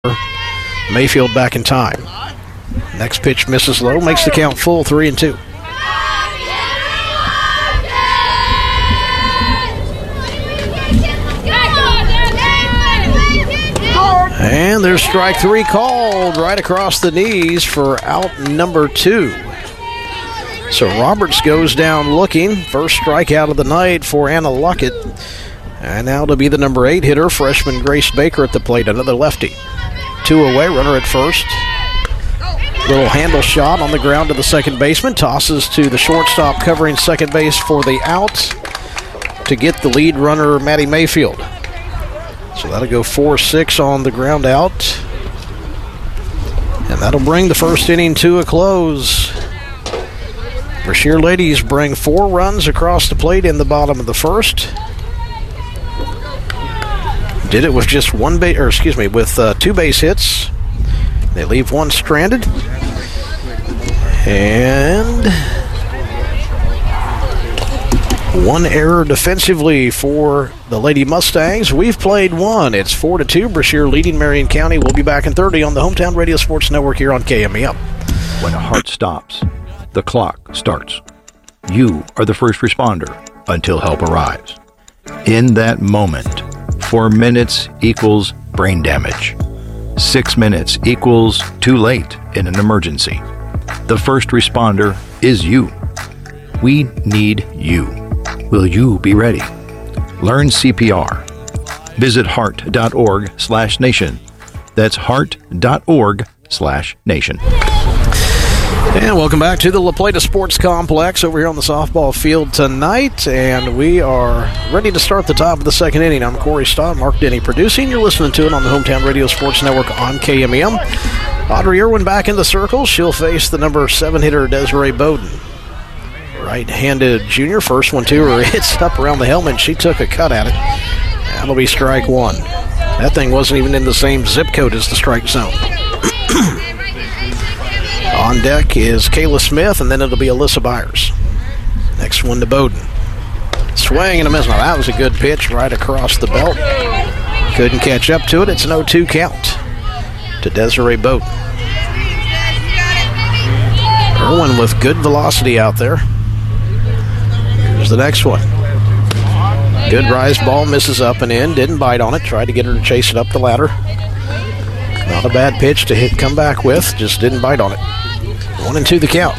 Mayfield back in time. Next pitch misses low, makes the count full, 3-2. And there's strike three called right across the knees for out number 2. So Roberts goes down looking. First strikeout of the night for Anna Luckett. And now to be the number 8 hitter, freshman Grace Baker at the plate, another lefty. 2 away, runner at first. Little handle shot on the ground to the second baseman. Tosses to the shortstop covering second base for the out to get the lead runner, Maddie Mayfield. So that'll go 4-6 on the ground out. And that'll bring the first inning to a close. Brashear Ladies bring 4 runs across the plate in the bottom of the first. Did it with just with 2 base hits. They leave 1 stranded. And 1 error defensively for the Lady Mustangs. We've played 1. It's 4-2. Brashear leading Marion County. We'll be back in 30 on the Hometown Radio Sports Network here on KMEL. When a heart stops, the clock starts. You are the first responder until help arrives. In that moment, 4 minutes equals brain damage. 6 minutes equals too late in an emergency. The first responder is you. We need you. Will you be ready? Learn CPR. Visit heart.org/nation. That's heart.org/nation. And welcome back to the La Plata Sports Complex over here on the softball field tonight. And we are ready to start the top of the second inning. I'm Corey Stott, Mark Denny producing. You're listening to it on the Hometown Radio Sports Network on KMEM. Audrey Irwin back in the circle. She'll face the number 7 hitter, Desiree Bowden. Right-handed junior. First one to her. It's up around the helmet. She took a cut at it. That'll be strike 1. That thing wasn't even in the same zip code as the strike zone. On deck is Kayla Smith, and then it'll be Alyssa Byers. Next one to Bowden. Swing and a miss. Now that was a good pitch right across the belt. Couldn't catch up to it. It's an 0-2 count to Desiree Bowden. Irwin with good velocity out there. Here's the next one. Good rise ball, misses up and in. Didn't bite on it. Tried to get her to chase it up the ladder. Not a bad pitch to come back with. Just didn't bite on it. 1-2 the count.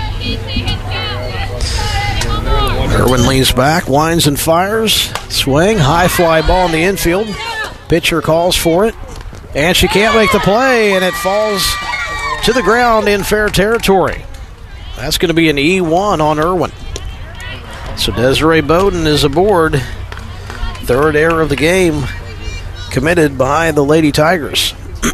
Irwin leans back, winds and fires. Swing, high fly ball in the infield. Pitcher calls for it. And she can't make the play, and it falls to the ground in fair territory. That's going to be an E1 on Irwin. So Desiree Bowden is aboard. 3rd error of the game committed by the Lady Tigers.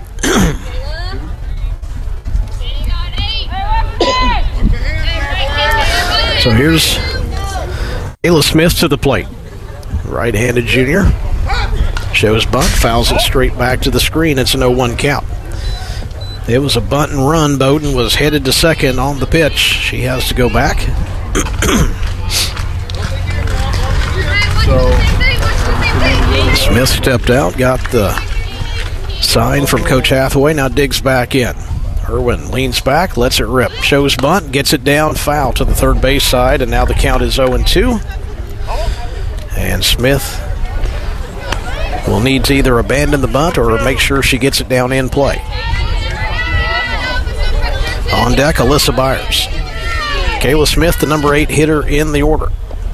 So here's Kayla Smith to the plate. Right-handed junior. Shows bunt, fouls it straight back to the screen. It's an 0-1 count. It was a bunt and run. Bowden was headed to second on the pitch. She has to go back. Smith stepped out, got the sign from Coach Hathaway, now digs back in. Irwin leans back, lets it rip. Shows bunt, gets it down, foul to the third base side, and now the count is 0-2. And Smith will need to either abandon the bunt or make sure she gets it down in play. On deck, Alyssa Byers. Kayla Smith, the number 8 hitter in the order.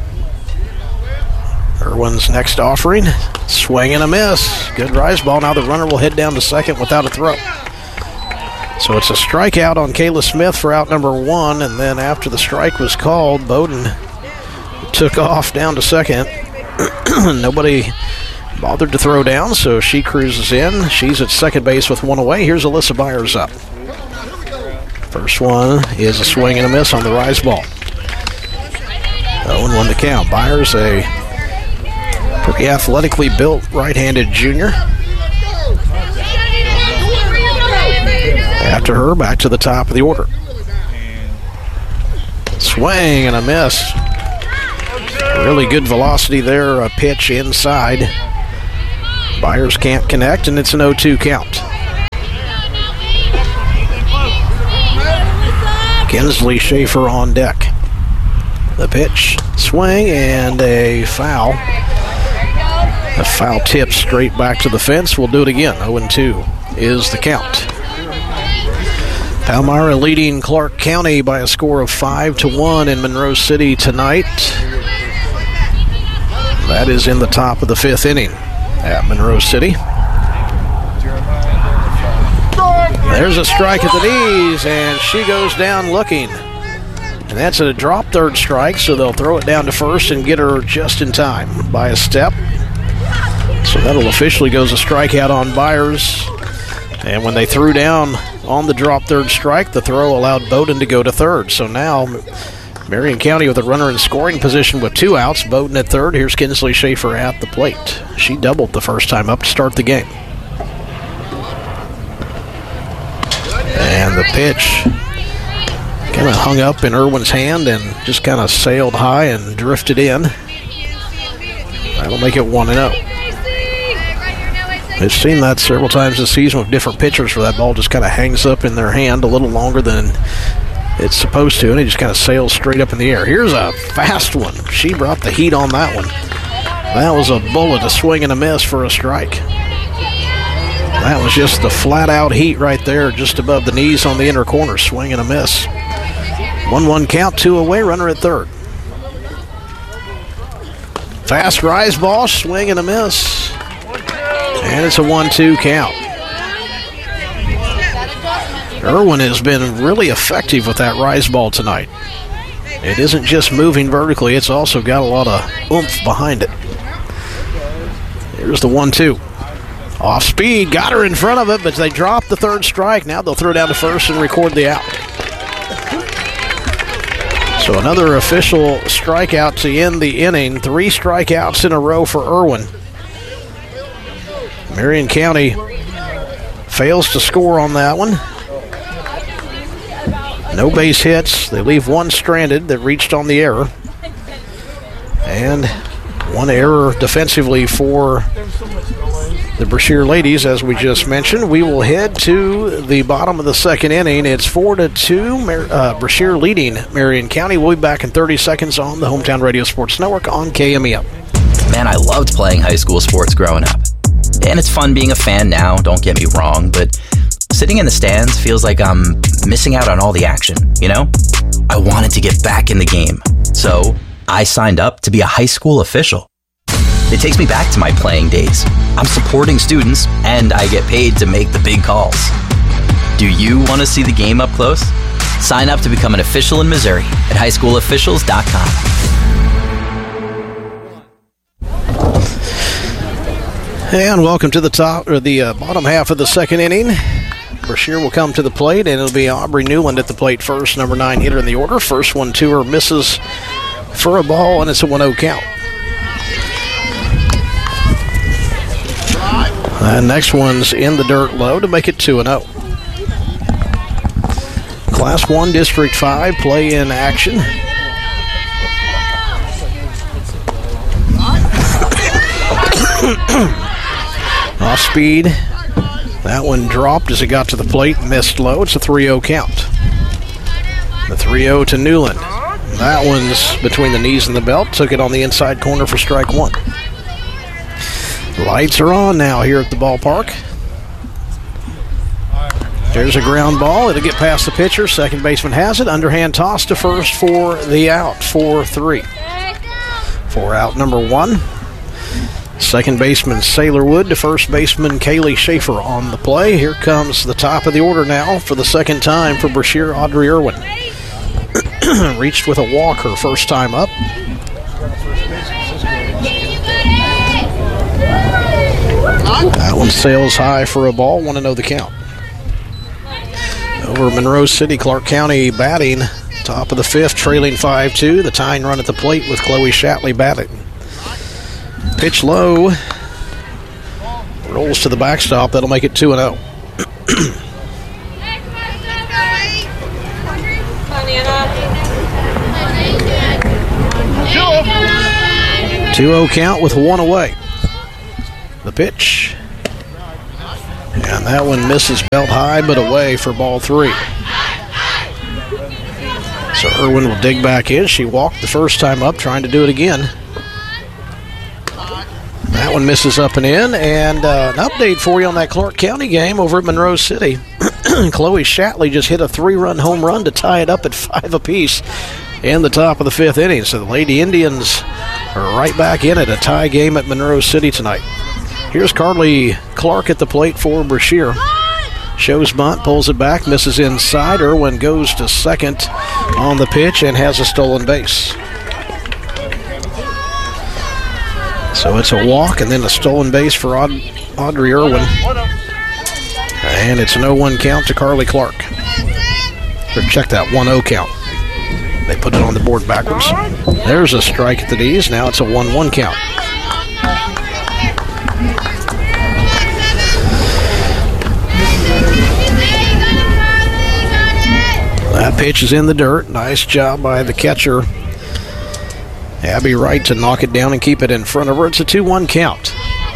Irwin's next offering. Swing and a miss. Good rise ball. Now the runner will head down to second without a throw. So it's a strikeout on Kayla Smith for out number 1, and then after the strike was called, Bowden took off down to second. Nobody bothered to throw down, so she cruises in. She's at second base with 1 away. Here's Alyssa Byers up. First one is a swing and a miss on the rise ball. 0-1 the count. Byers, a pretty athletically built right-handed junior. After her, back to the top of the order. Swing and a miss. Really good velocity there, a pitch inside. Byers can't connect, and it's an 0-2 count. Kinsley Schaefer on deck. The pitch, swing, and a foul. A foul tip straight back to the fence. We'll do it again. 0-2 is the count. Palmyra leading Clark County by a score of 5-1 in Monroe City tonight. That is in the top of the 5th inning at Monroe City. There's a strike at the knees, and she goes down looking. And that's a drop third strike, so they'll throw it down to first and get her just in time by a step. So that'll officially go as a strikeout on Byers. And when they threw down on the drop third strike, the throw allowed Bowden to go to third. So now Marion County with a runner in scoring position with 2 outs. Bowden at third. Here's Kinsley Schaefer at the plate. She doubled the first time up to start the game. And the pitch kind of hung up in Irwin's hand and just kind of sailed high and drifted in. That'll make it 1-0. We've seen that several times this season with different pitchers where that ball just kind of hangs up in their hand a little longer than it's supposed to, and it just kind of sails straight up in the air. Here's a fast one. She brought the heat on that one. That was a bullet, a swing and a miss for a strike. That was just the flat-out heat right there, just above the knees on the inner corner. Swing and a miss. 1-1 count, 2 away, runner at third. Fast rise ball, swing and a miss. And it's a 1-2 count. Irwin has been really effective with that rise ball tonight. It isn't just moving vertically, it's also got a lot of oomph behind it. Here's the 1-2. Off speed, got her in front of it, but they dropped the third strike. Now they'll throw down to first and record the out. So another official strikeout to end the inning. 3 strikeouts in a row for Irwin. Marion County fails to score on that one. No base hits. They leave 1 stranded that reached on the error. And 1 error defensively for the Brashear ladies, as we just mentioned. We will head to the bottom of the 2nd inning. It's 4-2. Brashear leading Marion County. We'll be back in 30 seconds on the Hometown Radio Sports Network on KMEL. Man, I loved playing high school sports growing up. And it's fun being a fan now, don't get me wrong, but sitting in the stands feels like I'm missing out on all the action, you know? I wanted to get back in the game, so I signed up to be a high school official. It takes me back to my playing days. I'm supporting students, and I get paid to make the big calls. Do you want to see the game up close? Sign up to become an official in Missouri at highschoolofficials.com. And welcome to the bottom half of the 2nd inning. Brashear will come to the plate, and it'll be Aubrey Newland at the plate first, number 9 hitter in the order. First one to her misses for a ball, and it's a 1-0 count. And next one's in the dirt low to make it 2-0. Class 1 District 5 play in action. Off speed. That one dropped as it got to the plate and missed low. It's a 3-0 count. The 3-0 to Newland. That one's between the knees and the belt. Took it on the inside corner for strike 1. Lights are on now here at the ballpark. There's a ground ball. It'll get past the pitcher. Second baseman has it. Underhand toss to first for the out. 4-3. For out number 1. Second baseman Saylorwood to first baseman Kaylee Schaefer on the play. Here comes the top of the order now for the second time for Brashear, Audrey Irwin. Reached with a walk her first time up. That one sails high for a ball. 1-0 the count. Over Monroe City, Clark County batting. Top of the 5th, trailing 5-2. The tying run at the plate with Chloe Shatley batting. Pitch low. Rolls to the backstop. That'll make it 2-0. 2-0 count with 1 away. The pitch. And that one misses belt high, but away for ball 3. So Irwin will dig back in. She walked the first time up, trying to do it again. That one misses up and in. And an update for you on that Clark County game over at Monroe City. Chloe Shatley just hit a 3-run home run to tie it up at 5 apiece in the top of the 5th inning. So the Lady Indians are right back in it, a tie game at Monroe City tonight. Here's Carly Clark at the plate for Brashear. Shows bunt, pulls it back, misses inside. Irwin goes to second on the pitch and has a stolen base. So it's a walk and then a stolen base for Audrey Irwin. And it's an 0-1 count to Carly Clark. Or check that 1-0 count. They put it on the board backwards. There's a strike at the knees. Now it's a 1-1 count. That pitch is in the dirt. Nice job by the catcher, Abby Wright, to knock it down and keep it in front of her. It's a 2-1 count.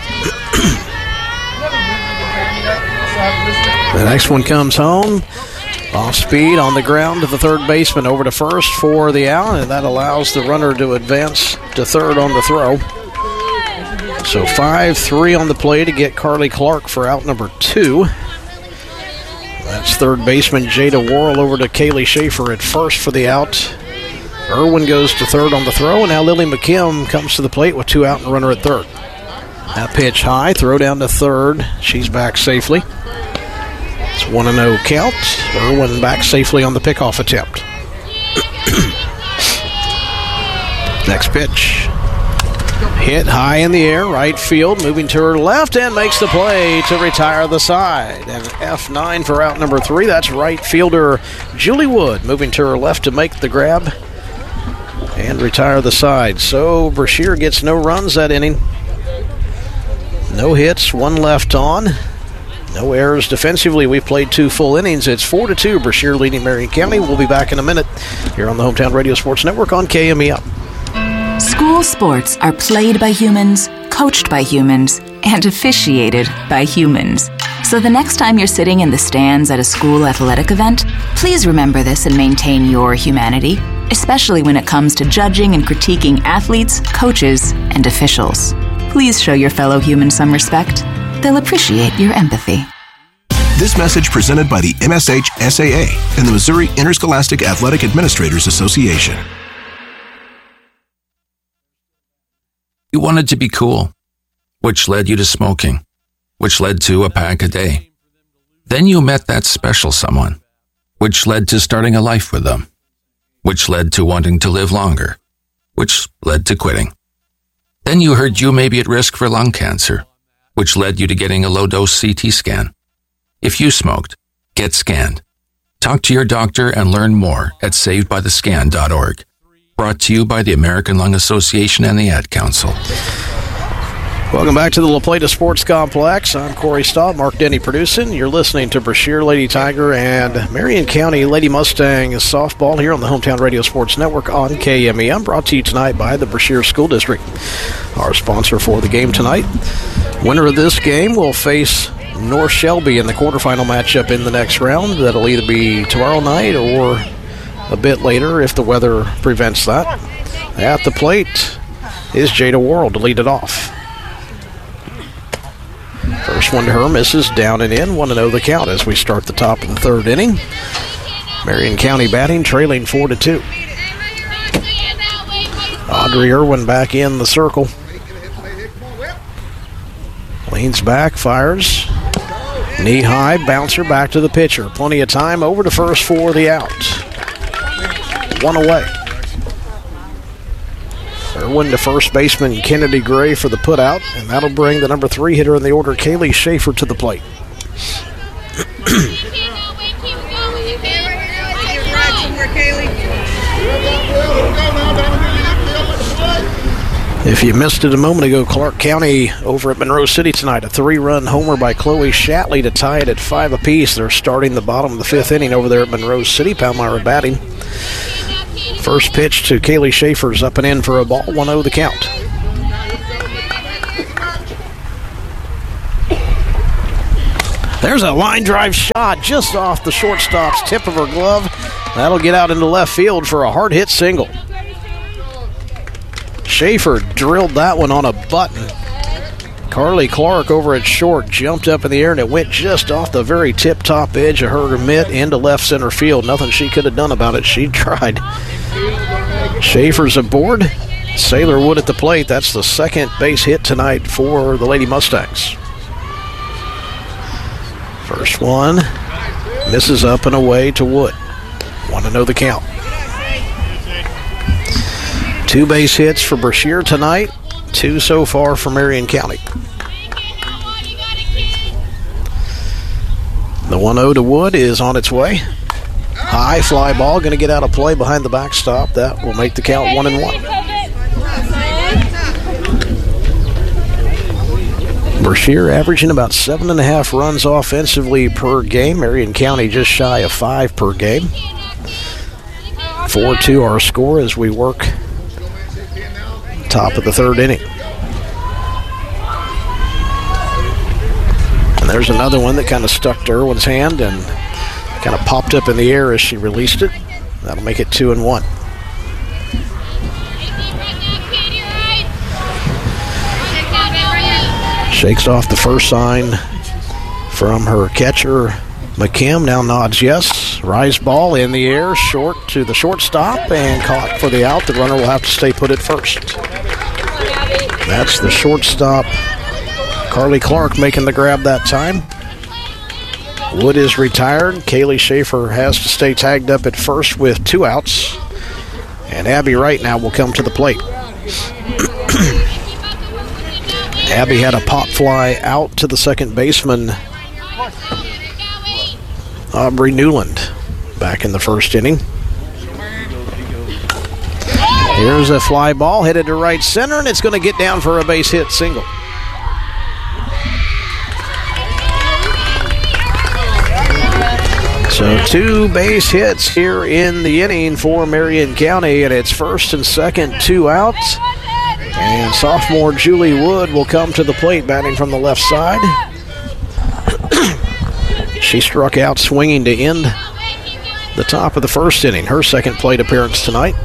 The next one comes home. Off speed on the ground to the third baseman, over to first for the out, and that allows the runner to advance to third on the throw. So 5-3 on the play to get Carly Clark for out number 2. That's third baseman Jada Worrell over to Kaylee Schaefer at first for the out. Irwin goes to third on the throw, and now Lily McKim comes to the plate with 2 out and a runner at third. That pitch high, throw down to third. She's back safely. It's 1-0 count. Irwin back safely on the pickoff attempt. Next pitch. Hit high in the air, right field, moving to her left, and makes the play to retire the side. And F9 for out number 3. That's right fielder Julie Wood, moving to her left to make the grab and retire the side. So Brashear gets no runs that inning. No hits, 1 left on. No errors defensively. We've played 2 full innings. It's 4-2. Brashear leading Marion County. We'll be back in a minute here on the Hometown Radio Sports Network on KMEL. School sports are played by humans, coached by humans, and officiated by humans. So the next time you're sitting in the stands at a school athletic event, please remember this and maintain your humanity, especially when it comes to judging and critiquing athletes, coaches, and officials. Please show your fellow humans some respect. They'll appreciate your empathy. This message presented by the MSH SAA and the Missouri Interscholastic Athletic Administrators Association. You wanted to be cool, which led you to smoking, which led to a pack a day. Then you met that special someone, which led to starting a life with them, which led to wanting to live longer, which led to quitting. Then you heard you may be at risk for lung cancer, which led you to getting a low-dose CT scan. If you smoked, get scanned. Talk to your doctor and learn more at savedbythescan.org. Brought to you by the American Lung Association and the Ad Council. Welcome back to the La Plata Sports Complex. I'm Corey Staub, Mark Denny producing. You're listening to Brashear Lady Tiger and Marion County Lady Mustang softball here on the Hometown Radio Sports Network on KMEM. Brought to you tonight by the Brashear School District, our sponsor for the game tonight. Winner of this game will face North Shelby in the quarterfinal matchup in the next round. That'll either be tomorrow night or a bit later if the weather prevents that. At the plate is Jada Worrell to lead it off. First one to her, misses, down and in. 1-0 the count as we start the top of the third inning. Marion County batting, trailing 4-2. Audrey Irwin back in the circle. Leans back, fires. Knee high, bouncer back to the pitcher. Plenty of time, over to first for the out. 1 away. Irwin to first baseman Kennedy Gray for the putout, and that'll bring the number 3 hitter in the order, Kaylee Schaefer, to the plate. If you missed it a moment ago, Clark County over at Monroe City tonight, a 3-run homer by Chloe Shatley to tie it at 5 apiece. They're starting the bottom of the 5th inning over there at Monroe City. Palmyra batting. First pitch to Kaylee Schaefer's up and in for a ball, 1-0 the count. There's a line drive shot just off the shortstop's tip of her glove. That'll get out into left field for a hard-hit single. Schaefer drilled that one on a button. Carly Clark over at short jumped up in the air, and it went just off the very tip-top edge of her mitt into left center field. Nothing she could have done about it. She tried. Schaefer's aboard. Saylor Wood at the plate. That's the second base hit tonight for the Lady Mustangs. First one misses up and away to Wood. 1-0 count. 2 base hits for Brashear tonight. 2 so far for Marion County. The 1-0 to Wood is on its way. High fly ball, going to get out of play behind the backstop. That will make the count 1-1. Brashear averaging about 7.5 runs offensively per game. Marion County just shy of 5 per game. 4-2 our score as we work top of the third inning. And there's another one that kind of stuck to Irwin's hand and kind of popped up in the air as she released it. That'll make it 2-1. Shakes off the first sign from her catcher, McKim. Now nods yes. Rise ball in the air, short to the shortstop, and caught for the out. The runner will have to stay put at first. That's the shortstop, Carly Clark, making the grab that time. Wood is retired. Kaylee Schaefer has to stay tagged up at first with 2 outs. And Abby Wright now will come to the plate. Abby had a pop fly out to the second baseman, Aubrey Newland, back in the first inning. Here's a fly ball headed to right center, and it's going to get down for a base hit single. So 2 base hits here in the inning for Marion County, and it's first and second, 2 outs. And sophomore Julie Wood will come to the plate, batting from the left side. She struck out swinging to end the top of the first inning. Her second plate appearance tonight.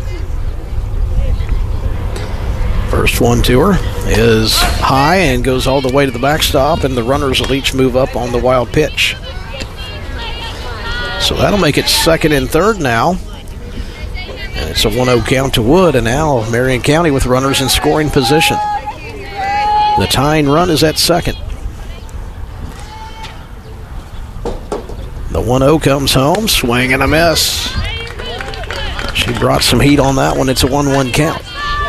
First one to her is high and goes all the way to the backstop, and the runners will each move up on the wild pitch. So that'll make it second and third now. And it's a 1-0 count to Wood, and now Marion County with runners in scoring position. The tying run is at second. The 1-0 comes home, swing and a miss. She brought some heat on that one. It's a 1-1 count.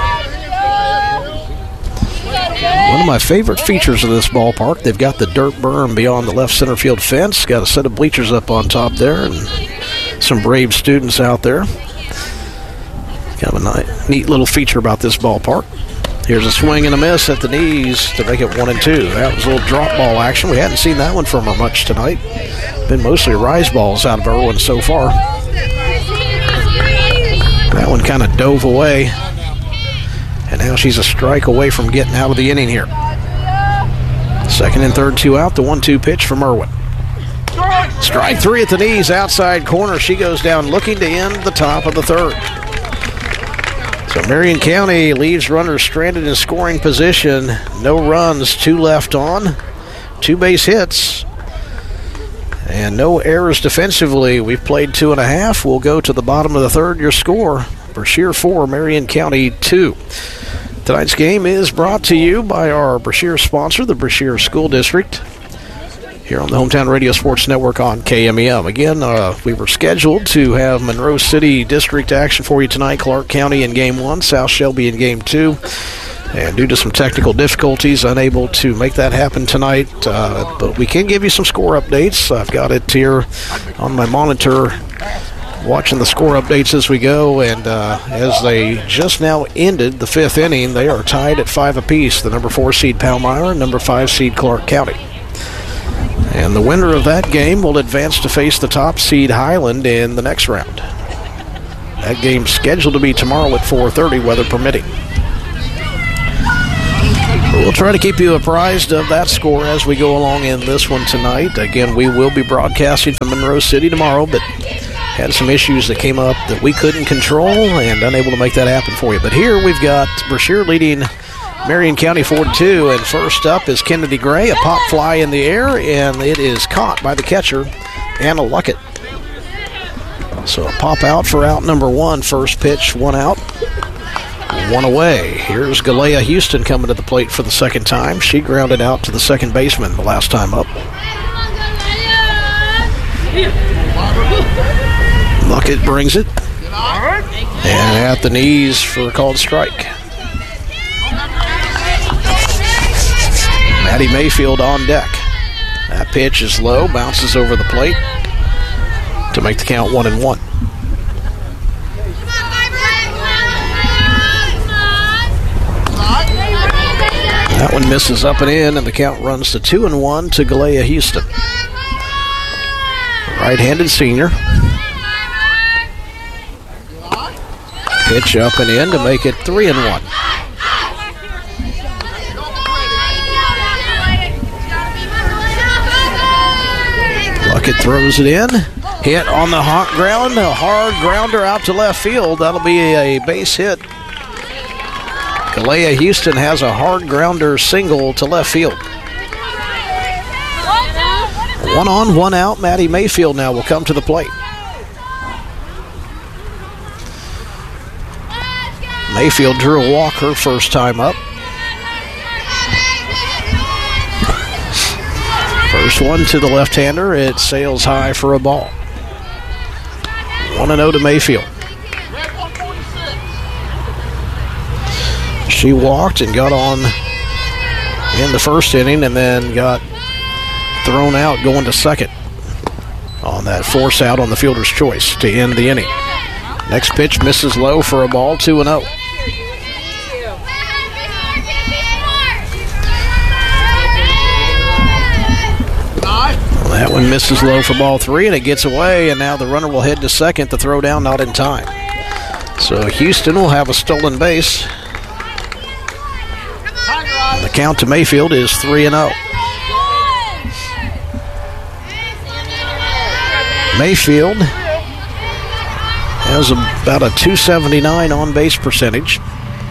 One of my favorite features of this ballpark, they've got the dirt berm beyond the left center field fence. Got a set of bleachers up on top there and some brave students out there. Kind of a neat little feature about this ballpark. Here's a swing and a miss at the knees to make it 1-2. That was a little drop ball action. We hadn't seen that one from her much tonight. Been mostly rise balls out of Irwin so far. That one kind of dove away. And now she's a strike away from getting out of the inning here. Second and third, 2 out. The 1-2 pitch from Irwin. Strike 3 at the knees, outside corner. She goes down looking to end the top of the third. So Marion County leaves runners stranded in scoring position. No runs, 2 left on. 2 base hits. And no errors defensively. We've played 2.5. We'll go to the bottom of the third. Your score, Brashear 4, Marion County 2. Tonight's game is brought to you by our Brashear sponsor, the Brashear School District, here on the Hometown Radio Sports Network on KMEM. Again, we were scheduled to have Monroe City District action for you tonight, Clark County in Game 1, South Shelby in Game 2. And due to some technical difficulties, unable to make that happen tonight. But we can give you some score updates. I've got it here on my monitor, watching the score updates as we go. And as they just now ended the 5th inning, they are tied at 5 apiece. The number 4 seed Palmyra and number 5 seed Clark County. And the winner of that game will advance to face the top seed Highland in the next round. That game's scheduled to be tomorrow at 4:30, weather permitting. We'll try to keep you apprised of that score as we go along in this one tonight. Again, we will be broadcasting from Monroe City tomorrow, but had some issues that came up that we couldn't control and unable to make that happen for you. But here we've got Brashear leading Marion County 4-2, and first up is Kennedy Gray, a pop fly in the air, and it is caught by the catcher, Anna Luckett. So a pop out for out number one. First pitch, one out, one away. Here's Galea Houston coming to the plate for the second time. She grounded out to the second baseman the last time up. Luckett brings it, and at the knees for a called strike. Maddie Mayfield on deck. That pitch is low, bounces over the plate to make the count 1-1. That one misses up and in, and the count runs to 2-1 to Galea Houston. Right-handed senior. Pitch up and in to make it 3-1. Luckett throws it in. Hit on the hot ground. A hard grounder out to left field. That'll be a base hit. Galea Houston has a hard grounder single to left field. 1 on, 1 out. Maddie Mayfield now will come to the plate. Mayfield drew a walk her first time up. First one to the left-hander. It sails high for a ball. 1-0 to Mayfield. She walked and got on in the first inning and then got thrown out going to second on that force out on the fielder's choice to end the inning. Next pitch misses low for a ball, 2-0. That one misses low for ball 3, and it gets away, and now the runner will head to second. The throw down not in time. So Houston will have a stolen base. And the count to Mayfield is 3-0. Mayfield has about a .279 on-base percentage.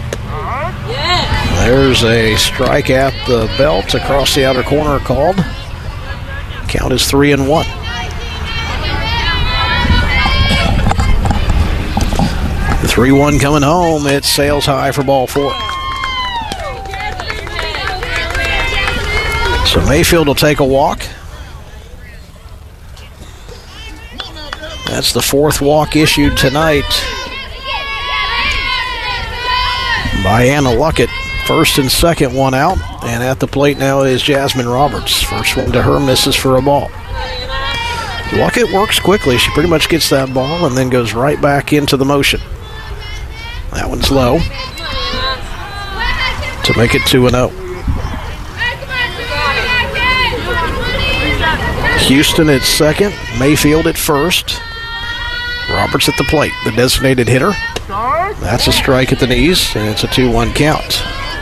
There's a strike at the belt across the outer corner called. Count is 3-1. The 3-1 coming home. It sails high for ball 4. So Mayfield will take a walk. That's the 4th walk issued tonight by Anna Luckett. First and second, 1 out. And at the plate now is Jasmine Roberts. First one to her misses for a ball. Luckett works quickly. She pretty much gets that ball and then goes right back into the motion. That one's low to make it 2-0. Houston at second. Mayfield at first. Roberts at the plate, the designated hitter. That's a strike at the knees, and it's a 2-1 count.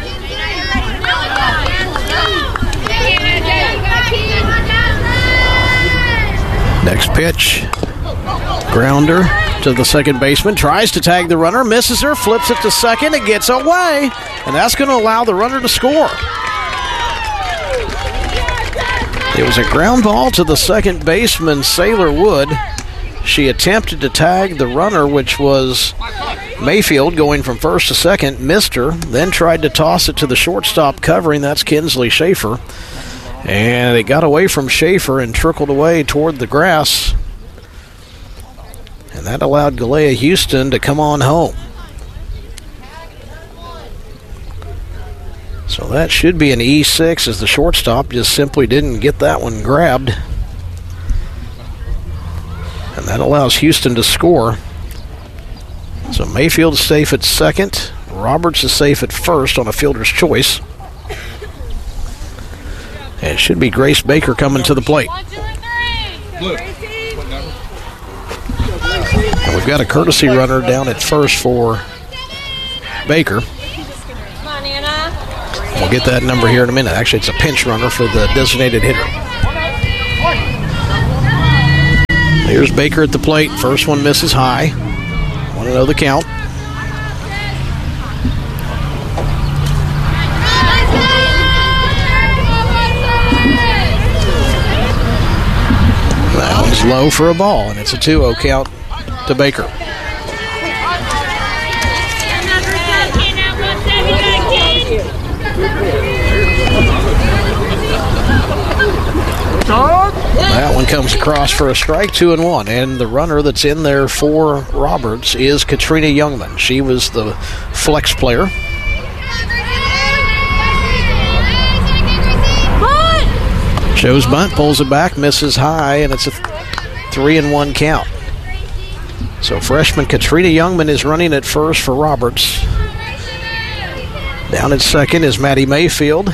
Next pitch, grounder to the second baseman, tries to tag the runner, misses her, flips it to second, it gets away, and that's going to allow the runner to score. It was a ground ball to the second baseman, Sailor Wood. She attempted to tag the runner, which was Mayfield, going from first to second, missed her, then tried to toss it to the shortstop covering, that's Kinsley Schaefer. And it got away from Schaefer and trickled away toward the grass. And that allowed Galea Houston to come on home. So that should be an E6 as the shortstop just simply didn't get that one grabbed. And that allows Houston to score. So Mayfield's safe at second. Roberts is safe at first on a fielder's choice. And it should be Grace Baker coming to the plate. And we've got a courtesy runner down at first for Baker. We'll get that number here in a minute. Actually, it's a pinch runner for the designated hitter. Here's Baker at the plate. First one misses high. 1-0 the count. That one's low for a ball, and it's a 2-0 count to Baker. That one comes across for a strike, 2-1. And the runner that's in there for Roberts is Katrina Youngman. She was the flex player. Shows bunt, pulls it back, misses high, and it's a 3-1 count. So freshman Katrina Youngman is running at first for Roberts. Down at second is Maddie Mayfield.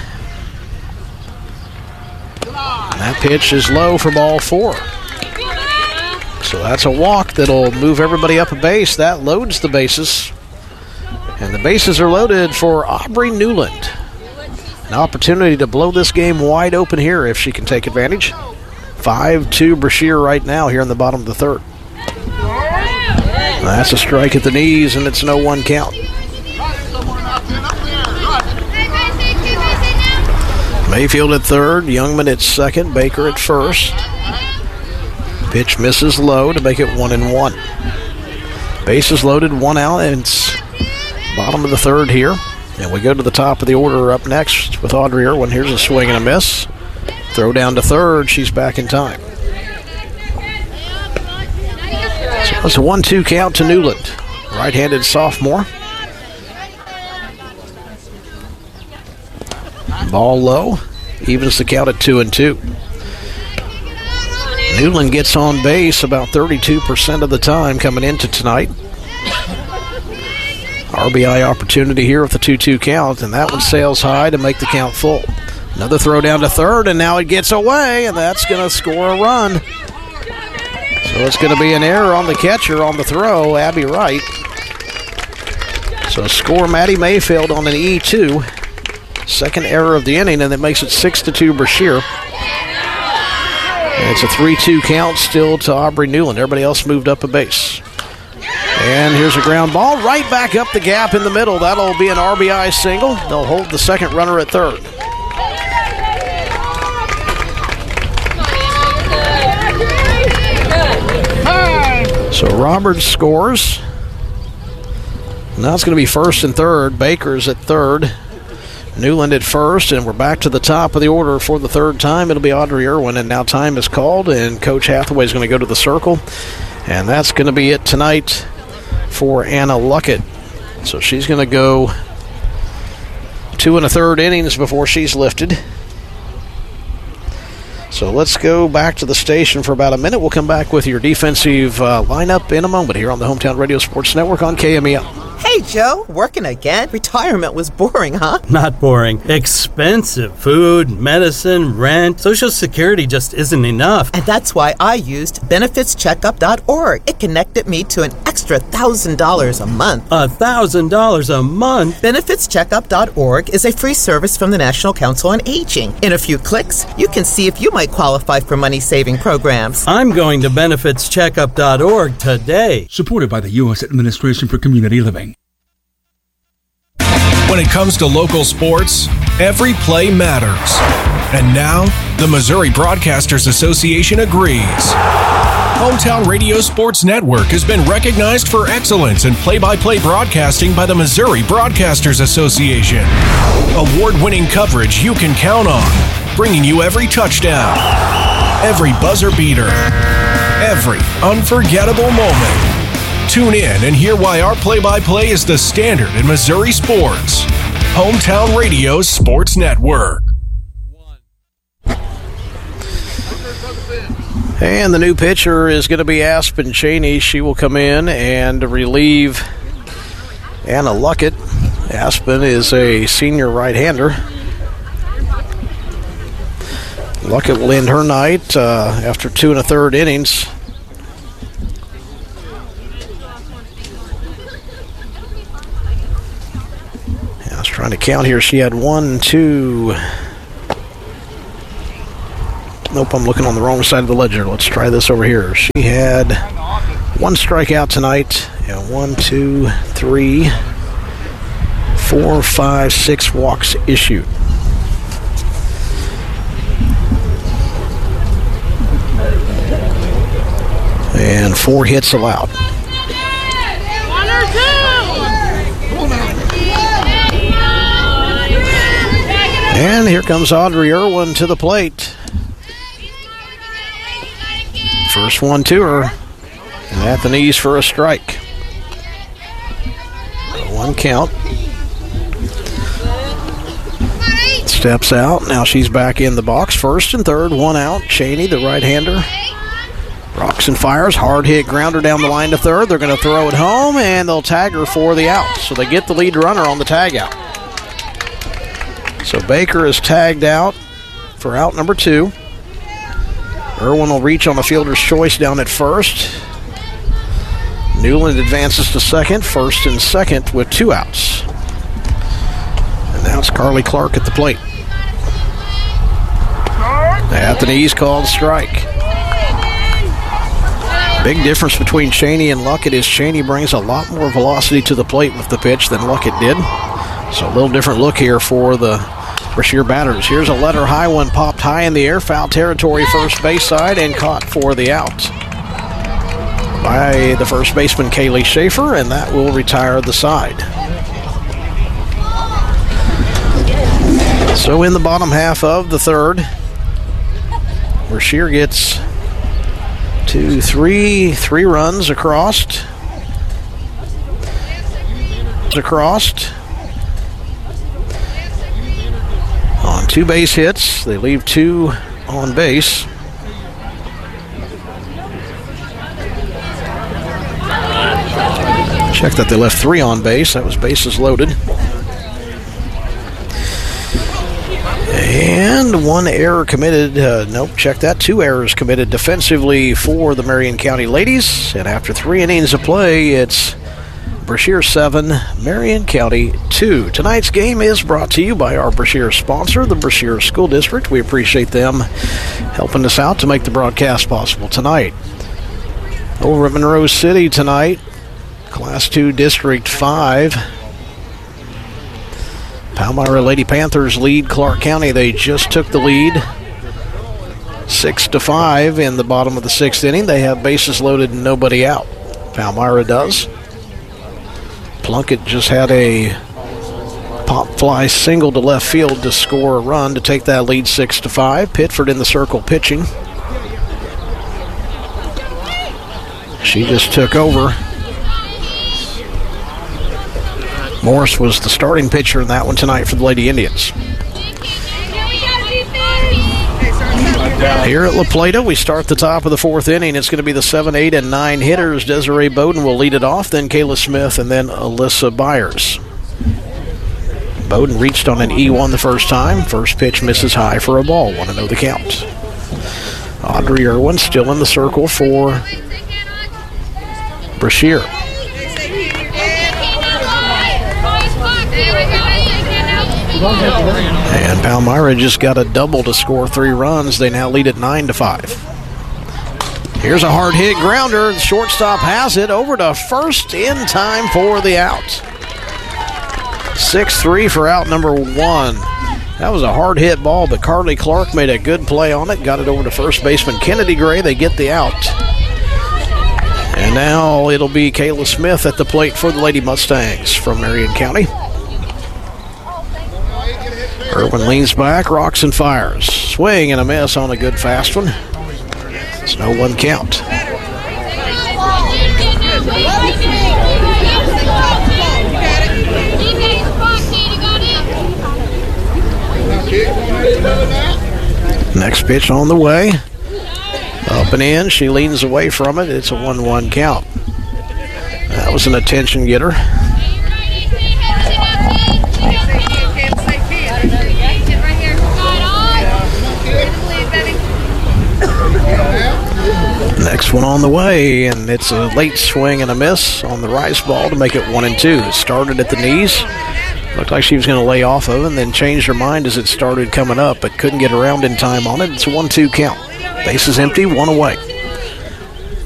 That pitch is low for ball 4. So that's a walk that'll move everybody up a base. That loads the bases. And the bases are loaded for Aubrey Newland. An opportunity to blow this game wide open here if she can take advantage. 5-2 Brashear right now here in the bottom of the third. That's a strike at the knees, and it's an 0-1 count. Mayfield at third, Youngman at second, Baker at first. Pitch misses low to make it 1-1. Bases loaded, 1 out, and it's bottom of the third here. And we go to the top of the order up next with Audrey Irwin. Here's a swing and a miss. Throw down to third, she's back in time. So it's a 1-2 count to Newland. Right-handed sophomore. Ball low, evens the count at 2-2. Newland gets on base about 32% of the time coming into tonight. RBI opportunity here with the 2-2 count, and that one sails high to make the count full. Another throw down to third, and now it gets away, and that's going to score a run. So it's going to be an error on the catcher on the throw, Abby Wright. So score Maddie Mayfield on an E2. Second error of the inning, and that makes it 6-2 Brashear. And it's a 3-2 count still to Aubrey Newland. Everybody else moved up a base. And here's a ground ball right back up the gap in the middle. That'll be an RBI single. They'll hold the second runner at third. So Roberts scores. Now it's going to be first and third. Baker's at third. Newland at first, and we're back to the top of the order for the third time. It'll be Audrey Irwin, and now time is called, and Coach Hathaway is going to go to the circle, and that's going to be it tonight for Anna Luckett. So she's going to go 2 1/3 innings before she's lifted. So let's go back to the station for about a minute. We'll come back with your defensive lineup in a moment here on the Hometown Radio Sports Network on KMEL. Hey, Joe, working again? Retirement was boring, huh? Not boring. Expensive. Food, medicine, rent. Social Security just isn't enough. And that's why I used benefitscheckup.org. It connected me to an extra $1,000 a month. $1,000 a month? Benefitscheckup.org is a free service from the National Council on Aging. In a few clicks, you can see if you might qualify for money-saving programs. I'm going to benefitscheckup.org today. Supported by the U.S. Administration for Community Living. When it comes to local sports, every play matters. And now, the Missouri Broadcasters Association agrees. Hometown Radio Sports Network has been recognized for excellence in play-by-play broadcasting by the Missouri Broadcasters Association. Award-winning coverage you can count on, bringing you every touchdown, every buzzer beater, every unforgettable moment. Tune in and hear why our play-by-play is the standard in Missouri sports. Hometown Radio Sports Network. And the new pitcher is going to be Aspen Cheney. She will come in and relieve Anna Luckett. Aspen is a senior right-hander. Luckett will end her night after 2 1/3 innings. I was trying to count here. She had 1, 2, Nope, I'm looking on the wrong side of the ledger. Let's try this over here. She had 1 strikeout tonight. And 1, 2, 3, 4, 5, 6 walks issued. And 4 hits allowed. And here comes Audrey Irwin to the plate. First one to her. And at the knees for a strike. 1 count. Steps out. Now she's back in the box. First and third, 1 out. Cheney, the right-hander. Rocks and fires. Hard hit grounder down the line to third. They're going to throw it home, and they'll tag her for the out. So they get the lead runner on the tag out. So Baker is tagged out for out number 2. Irwin will reach on the fielder's choice down at first. Newland advances to second. First and second with 2 outs. And now it's Carly Clark at the plate. At the knees, called strike. Big difference between Cheney and Luckett is Cheney brings a lot more velocity to the plate with the pitch than Luckett did. So a little different look here for the Brashear batters. Here's a letter high one popped high in the air. Foul territory first base side and caught for the out by the first baseman Kaylee Schaefer, and that will retire the side. So in the bottom half of the third, Brashear gets 3 runs across. On 2 base hits. They leave 2 on base. Check that they left 3 on base. That was bases loaded. And 1 error committed. Check that. 2 errors committed defensively for the Marion County Ladies. And after 3 innings of play, it's Brashear 7, Marion County 2. Tonight's game is brought to you by our Brashear sponsor, the Brashear School District. We appreciate them helping us out to make the broadcast possible tonight. Over at Monroe City tonight, Class 2 District 5. Palmyra Lady Panthers lead Clark County. They just took the lead 6-5 in the bottom of the 6th inning. They have bases loaded and nobody out. Palmyra does. Plunkett just had a pop fly single to left field to score a run to take that lead 6-5. Pitford in the circle pitching. She just took over. Morris was the starting pitcher in that one tonight for the Lady Indians. Here at La Plata, we start the top of the 4th inning. It's going to be the 7, 8, and 9 hitters. Desiree Bowden will lead it off, then Kayla Smith, and then Alyssa Byers. Bowden reached on an E1 the first time. First pitch misses high for a ball. 1-0 the count. Audrey Irwin still in the circle for Brashear. And Palmyra just got a double to score 3 runs. They now lead at 9-5. Here's a hard hit grounder. The shortstop has it over to first in time for the out. 6-3 for out number 1. That was a hard hit ball, but Carly Clark made a good play on it. Got it over to first baseman Kennedy Gray. They get the out. And now it'll be Kayla Smith at the plate for the Lady Mustangs from Marion County. Irwin leans back, rocks and fires. Swing and a miss on a good fast one. It's no 1 count. Next pitch on the way. Up and in. She leans away from it. It's a 1-1 count. That was an attention getter. Next one on the way, and it's a late swing and a miss on the rise ball to make it 1-2. Started at the knees. Looked like she was going to lay off of it and then changed her mind as it started coming up, but couldn't get around in time on it. It's a 1-2 count. Bases empty, one away.